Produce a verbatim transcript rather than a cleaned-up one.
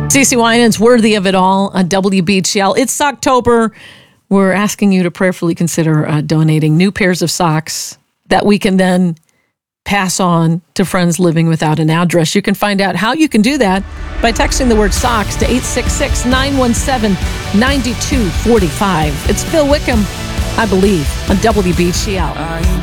CeCe Winans, Worthy of It All on W B G L. It's Socktober. We're asking you to prayerfully consider uh, donating new pairs of socks that we can then pass on to friends living without an address. You can find out how you can do that by texting the word socks to eight six six, nine one seven, nine two four five. It's Phil Wickham, I Believe, on W B G L.